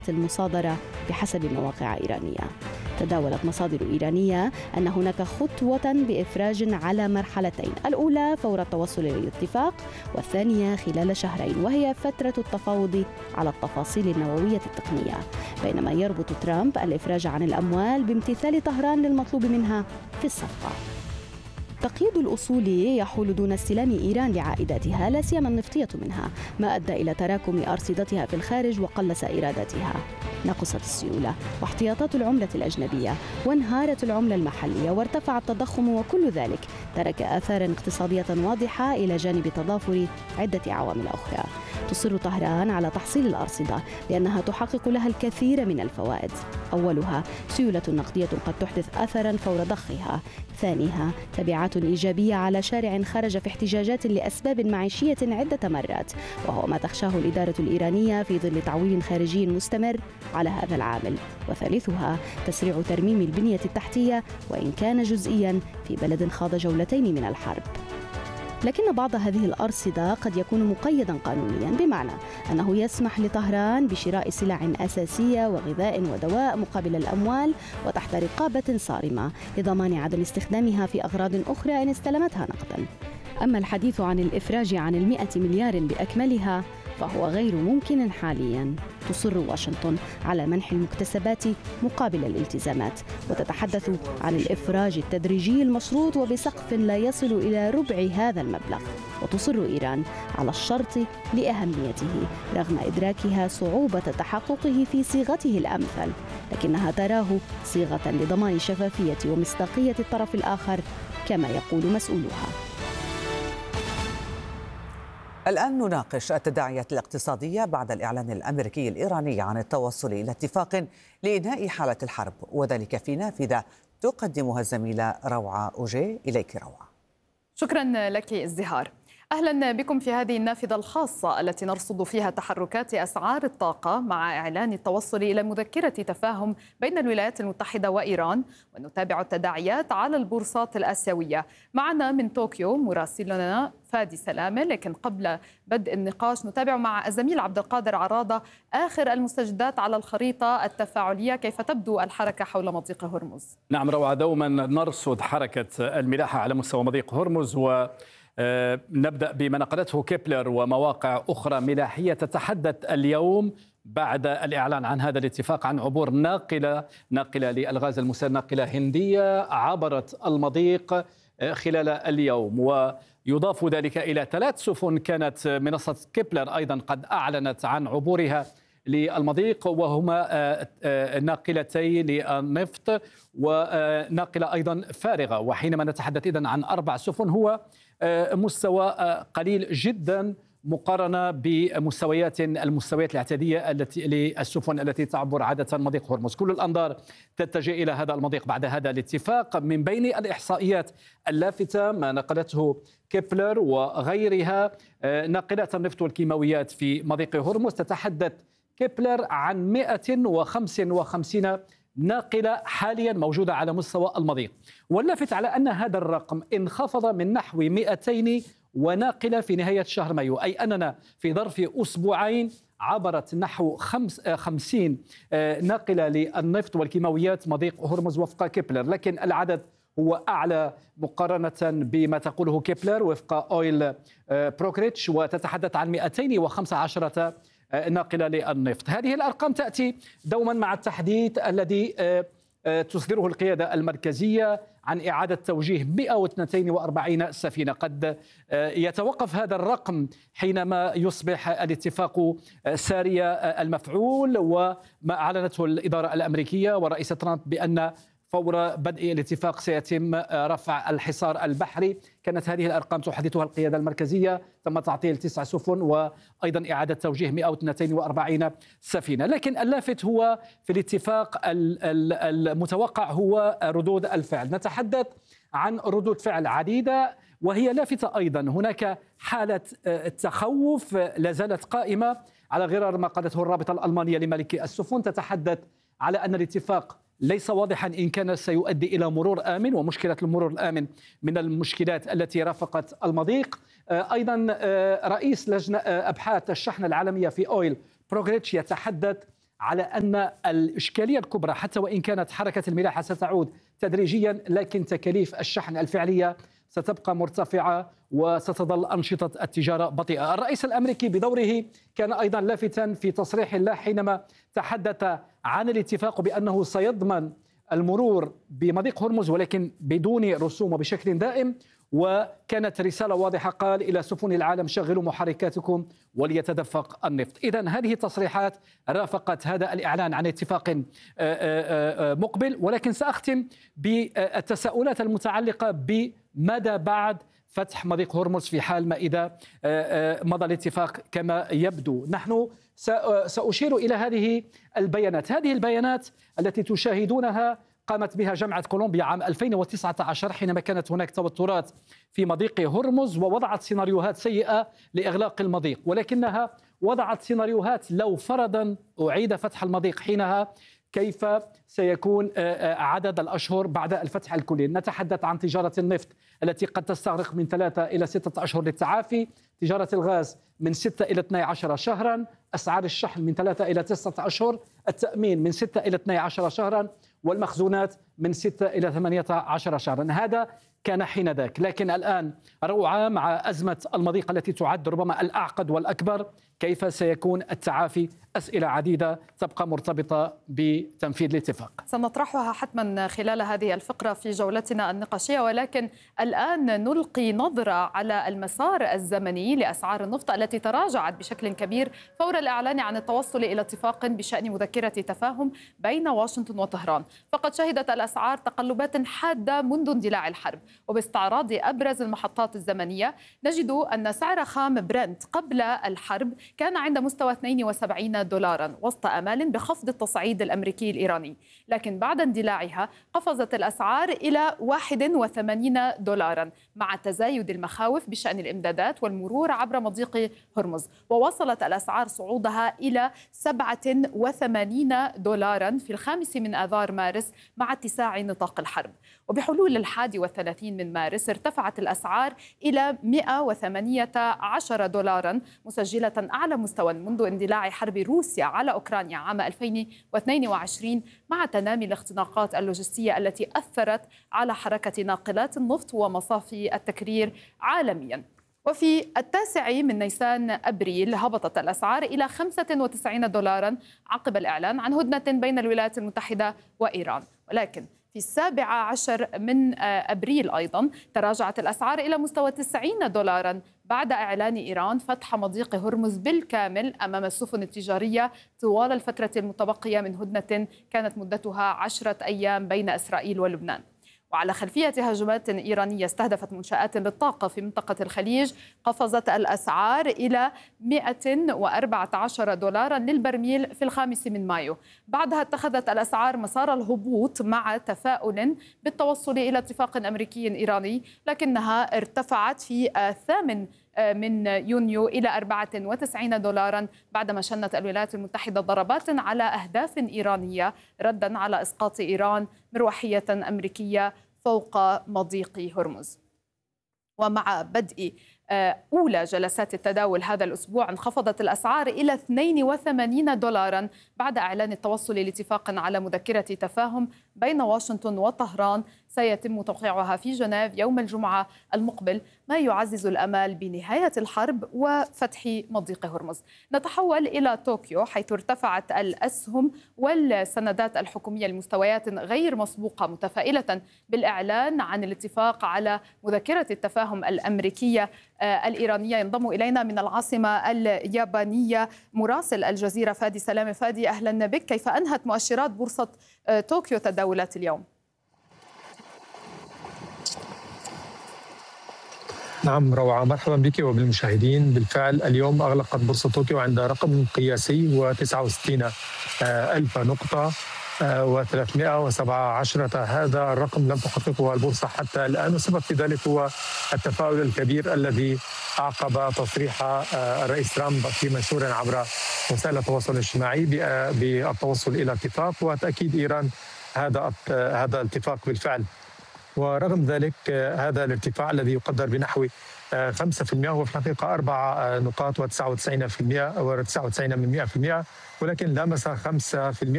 المصادرة بحسب مواقع إيرانية. تداولت مصادر إيرانية أن هناك خطوة بإفراج على مرحلتين، الأولى فور التوصل إلى الاتفاق، والثانية خلال شهرين، وهي فترة التفاوض على التفاصيل النووية التقنية، بينما يربط ترامب الإفراج عن الأموال بامتثال طهران للمطلوب منها في الصفقة. تقييد الأصول يحول دون استلام إيران لعائداتها، لا سيما النفطية منها، ما أدى إلى تراكم أرصدتها في الخارج وقلص إيراداتها. نقصت السيولة واحتياطات العملة الأجنبية، وانهارت العملة المحلية، وارتفع التضخم، وكل ذلك ترك آثاراً اقتصادية واضحة إلى جانب تضافر عدة عوامل أخرى. تصر طهران على تحصيل الأرصدة لأنها تحقق لها الكثير من الفوائد. أولها سيولة نقدية قد تحدث أثراً فور ضخها. ثانيها تبعات إيجابية على شارع خرج في احتجاجات لأسباب معيشية عدة مرات، وهو ما تخشاه الإدارة الإيرانية في ظل تعويل خارجي مستمر على هذا العامل. وثالثها تسريع ترميم البنية التحتية، وإن كان جزئياً في بلد خاض جولتين من الحرب. لكن بعض هذه الأرصدة قد يكون مقيداً قانونياً، بمعنى أنه يسمح لطهران بشراء سلع أساسية وغذاء ودواء مقابل الأموال وتحت رقابة صارمة لضمان عدم استخدامها في أغراض أخرى إن استلمتها نقداً. أما الحديث عن الإفراج عن 100 مليار بأكملها فهو غير ممكن حالياً. تصر واشنطن على منح المكتسبات مقابل الالتزامات، وتتحدث عن الإفراج التدريجي المشروط وبسقف لا يصل إلى ربع هذا المبلغ. وتصر إيران على الشرط لأهميته رغم إدراكها صعوبة تحققه في صيغته الأمثل، لكنها تراه صيغة لضمان شفافية ومصداقية الطرف الآخر كما يقول مسؤولها. الآن نناقش التداعيات الاقتصادية بعد الإعلان الأمريكي الإيراني عن التوصل إلى اتفاق لإنهاء حالة الحرب، وذلك في نافذة تقدمها الزميلة روعة أوجي. إليك روعة. شكرا لك ازدهار. أهلا بكم في هذه النافذة الخاصة التي نرصد فيها تحركات أسعار الطاقة مع إعلان التوصل إلى مذكرة تفاهم بين الولايات المتحدة وإيران، ونتابع التداعيات على البورصات الآسيوية. معنا من طوكيو مراسلنا فادي سلامة، لكن قبل بدء النقاش نتابع مع الزميل عبد القادر عراضة آخر المستجدات على الخريطة التفاعلية. كيف تبدو الحركة حول مضيق هرمز؟ نعم روعة، دوما نرصد حركة الملاحة على مستوى مضيق هرمز، و نبدأ بما نقلته كيبلر ومواقع أخرى ملاحية تتحدث اليوم بعد الإعلان عن هذا الاتفاق عن عبور ناقلة للغاز المسال، ناقلة هندية عبرت المضيق خلال اليوم. ويضاف ذلك إلى 3 سفن كانت منصة كيبلر أيضا قد أعلنت عن عبورها للمضيق، وهما ناقلتي للنفط وناقلة أيضا فارغة. وحينما نتحدث إذن عن 4 سفن هو مستوى قليل جدا مقارنة بمستويات الاعتيادية للسفن التي تعبر عادة مضيق هرمز. كل الأنظار تتجه إلى هذا المضيق بعد هذا الاتفاق. من بين الإحصائيات اللافتة ما نقلته كيبلر وغيرها ناقلات النفط والكيماويات في مضيق هرمز، تتحدث كيبلر عن 155 ناقلة حاليا موجودة على مستوى المضيق، واللافت على أن هذا الرقم انخفض من نحو 200 وناقلة في نهاية شهر مايو، أي أننا في ظرف أسبوعين عبرت نحو 50 ناقلة للنفط والكيماويات مضيق هرمز وفق كيبلر. لكن العدد هو أعلى مقارنة بما تقوله كيبلر وفق أويل بروكريتش، وتتحدث عن 215 ناقلة للنفط. هذه الأرقام تأتي دوما مع التحديث الذي تصدره القيادة المركزية عن إعادة توجيه 142 سفينة. قد يتوقف هذا الرقم حينما يصبح الاتفاق ساري المفعول، وما أعلنته الإدارة الأمريكية ورئيس ترامب بأن فور بدء الاتفاق سيتم رفع الحصار البحري. كانت هذه الأرقام تحدثها القيادة المركزية، تم تعطيل 9 سفن وأيضا إعادة توجيه 142 سفينة. لكن اللافت هو في الاتفاق المتوقع هو ردود الفعل. نتحدث عن ردود فعل عديدة وهي لافتة أيضا. هناك حالة تخوف لا زالت قائمة على غرار ما قالته الرابطة الألمانية لمالكي السفن، تتحدث على أن الاتفاق ليس واضحا إن كان سيؤدي إلى مرور آمن، ومشكلة المرور الآمن من المشكلات التي رافقت المضيق. أيضا رئيس لجنة أبحاث الشحن العالمية في أويل بروغريتش يتحدث على أن الإشكالية الكبرى حتى وإن كانت حركة الملاحة ستعود تدريجيا، لكن تكاليف الشحن الفعلية ستبقى مرتفعة وستظل أنشطة التجارة بطيئة. الرئيس الأمريكي بدوره كان أيضا لافتاً في تصريح له حينما تحدث عن الاتفاق بأنه سيضمن المرور بمضيق هرمز ولكن بدون رسوم وبشكل دائم، وكانت رسالة واضحة، قال إلى سفن العالم شغلوا محركاتكم وليتدفق النفط. إذن هذه التصريحات رافقت هذا الإعلان عن اتفاق مقبل، ولكن سأختم بالتساؤلات المتعلقة بماذا بعد فتح مضيق هرمز في حال ما إذا مضى الاتفاق كما يبدو. نحن سأشير إلى هذه البيانات التي تشاهدونها قامت بها جامعة كولومبيا عام 2019 حينما كانت هناك توترات في مضيق هرمز، ووضعت سيناريوهات سيئة لإغلاق المضيق، ولكنها وضعت سيناريوهات لو فرضا أعيد فتح المضيق حينها كيف سيكون عدد الأشهر بعد الفتح الكلي. نتحدث عن تجارة النفط التي قد تستغرق من 3 إلى 6 أشهر للتعافي، تجارة الغاز من 6 إلى 12 شهرا، أسعار الشحن من 3 إلى 9 أشهر، التأمين من 6 إلى 12 شهرا، والمخزونات من 6 إلى 18 شهرا. هذا كان حين ذاك، لكن الآن روعة مع أزمة المضيق التي تعد ربما الأعقد والأكبر، كيف سيكون التعافي؟ أسئلة عديدة تبقى مرتبطة بتنفيذ الاتفاق. سنطرحها حتما خلال هذه الفقرة في جولتنا النقاشية، ولكن الآن نلقي نظرة على المسار الزمني لأسعار النفط التي تراجعت بشكل كبير فور الإعلان عن التوصل إلى اتفاق بشأن مذكرة تفاهم بين واشنطن وطهران. فقد شهدت الأسعار تقلبات حادة منذ اندلاع الحرب، وباستعراض أبرز المحطات الزمنية نجد أن سعر خام برنت قبل الحرب كان عند مستوى 72 دولارا وسط آمال بخفض التصعيد الأمريكي الإيراني، لكن بعد اندلاعها قفزت الأسعار إلى 81 دولارا مع تزايد المخاوف بشأن الإمدادات والمرور عبر مضيق هرمز، ووصلت الأسعار صعودها إلى 87 دولارا في 5 من آذار مارس مع اتساع نطاق الحرب. وبحلول 31 من مارس ارتفعت الأسعار إلى 118 دولارا مسجلة أعلى مستوى منذ اندلاع حرب روسيا على أوكرانيا عام 2022 مع تنامي الاختناقات اللوجستية التي أثرت على حركة ناقلات النفط ومصافي التكرير عالميا. وفي 9 من نيسان أبريل هبطت الأسعار إلى 95 دولارا عقب الإعلان عن هدنة بين الولايات المتحدة وإيران، ولكن في 17 من أبريل أيضا تراجعت الأسعار إلى مستوى 90 دولارا بعد إعلان إيران فتح مضيق هرمز بالكامل أمام السفن التجارية طوال الفترة المتبقية من هدنة كانت مدتها 10 أيام بين إسرائيل ولبنان. وعلى خلفية هجمات إيرانية استهدفت منشآت للطاقة في منطقة الخليج قفزت الأسعار إلى 114 دولارا للبرميل في 5 من مايو. بعدها اتخذت الأسعار مسار الهبوط مع تفاؤل بالتوصل إلى اتفاق أمريكي إيراني، لكنها ارتفعت في 8 من يونيو إلى 94 دولارا بعدما شنت الولايات المتحدة ضربات على أهداف إيرانية ردا على إسقاط إيران مروحية أمريكية فوق مضيق هرمز. ومع بدء أولى جلسات التداول هذا الأسبوع انخفضت الأسعار إلى 82 دولارا بعد إعلان التوصل لاتفاق على مذكرة تفاهم بين واشنطن وطهران سيتم توقيعها في جنيف يوم الجمعة المقبل، ما يعزز الأمال بنهاية الحرب وفتح مضيق هرمز. نتحول إلى طوكيو حيث ارتفعت الأسهم والسندات الحكومية لمستويات غير مسبوقة متفائلة بالإعلان عن الاتفاق على مذكرة التفاهم الأمريكية الإيرانية. ينضم إلينا من العاصمة اليابانية مراسل الجزيرة فادي سلامة. فادي أهلا بك، كيف أنهت مؤشرات بورصة طوكيو تداولات اليوم؟ نعم روعة، مرحبا بك وبالمشاهدين. بالفعل اليوم أغلقت بورصة طوكيو عند رقم قياسي و69 ألف نقطة و317. هذا الرقم لم تحققه البورصة حتى الآن، والسبب في ذلك هو التفاؤل الكبير الذي أعقب تصريح الرئيس ترامب في منشور عبر وسائل التواصل الاجتماعي بالتوصل إلى اتفاق وتأكيد إيران هذا الاتفاق بالفعل. ورغم ذلك هذا الارتفاع الذي يقدر بنحو 5%، هو في الحقيقة 4 نقاط و99% و99 من 100%، ولكن لمس 5%